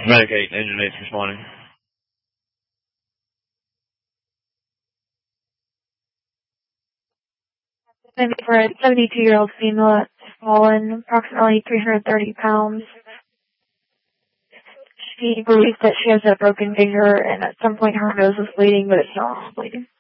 Medicaid, engine 8's responding. For a 72-year-old female that's fallen, approximately 330 pounds. She believes that she has a broken finger, and at some point her nose was bleeding, but it's not bleeding.